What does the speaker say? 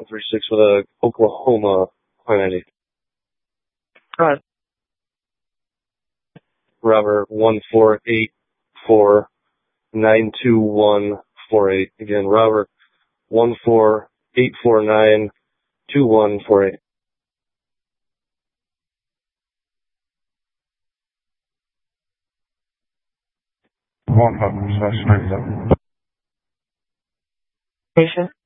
136 with a Oklahoma client ID. Right. Robert 148492148. Again, Robert 148492148. Patient